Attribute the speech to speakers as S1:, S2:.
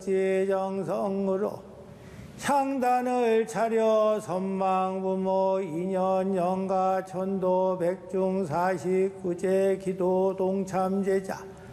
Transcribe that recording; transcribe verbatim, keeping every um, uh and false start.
S1: 어찌 정성으로 향단을 차려 선망부모 인연 영가 천도 백중 사십구제 기도 동참제자